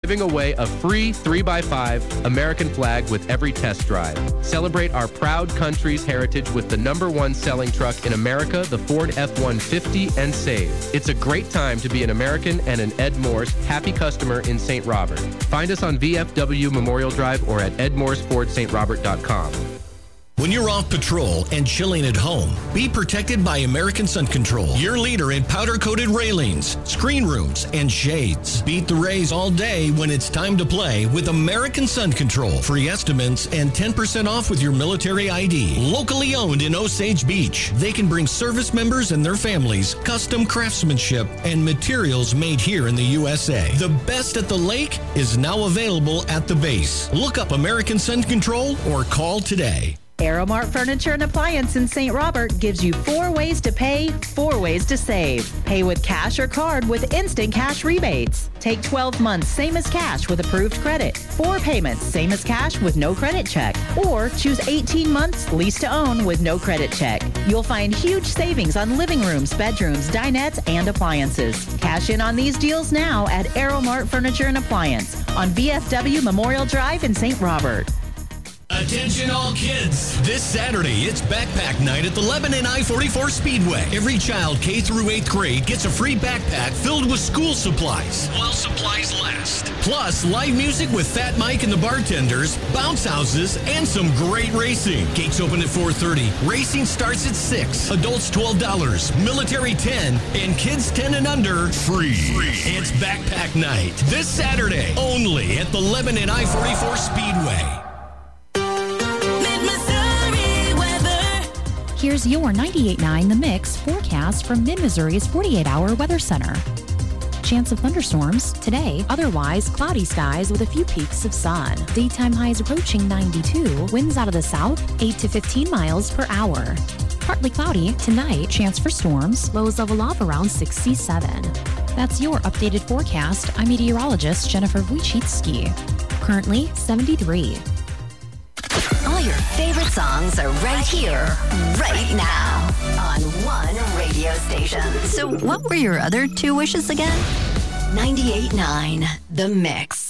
giving away a free 3x5 American flag with every test drive. Celebrate our proud country's heritage with the #1 selling truck in America, the Ford F-150, and save. It's a great time to be an American and an Ed Morse happy customer in St. Robert. Find us on VFW Memorial Drive or at edmorsefordstrobert.com. When you're off patrol and chilling at home, be protected by American Sun Control, your leader in powder-coated railings, screen rooms, and shades. Beat the rays all day when it's time to play with American Sun Control. Free estimates and 10% off with your military ID. Locally owned in Osage Beach, they can bring service members and their families custom craftsmanship and materials made here in the USA. The best at the lake is now available at the base. Look up American Sun Control or call today. Aeromart Furniture and Appliance in St. Robert gives you 4 ways to pay, 4 ways to save. Pay with cash or card with instant cash rebates. Take 12 months, same as cash with approved credit. 4 payments, same as cash with no credit check. Or choose 18 months, lease to own with no credit check. You'll find huge savings on living rooms, bedrooms, dinettes, and appliances. Cash in on these deals now at Aeromart Furniture and Appliance on VFW Memorial Drive in St. Robert. Attention all kids. This Saturday, it's Backpack Night at the Lebanon I-44 Speedway. Every child K through 8th grade gets a free backpack filled with school supplies while supplies last. Plus, live music with Fat Mike and the Bartenders, bounce houses, and some great racing. Gates open at 4:30. Racing starts at 6. Adults $12, military $10, and kids 10 and under free. It's Backpack Night this Saturday only at the Lebanon I-44 Speedway. Here's your 98.9 The Mix forecast from Mid-Missouri's 48-hour weather center. Chance of thunderstorms today, otherwise cloudy skies with a few peaks of sun. Daytime highs approaching 92, winds out of the south 8 to 15 miles per hour. Partly cloudy tonight, chance for storms, lows level off around 67. That's your updated forecast. I'm meteorologist Jennifer Wojcicki. Currently 73. All your favorite songs are right here, right now, on one radio station. So what were your other 2 wishes again? 98.9 The Mix.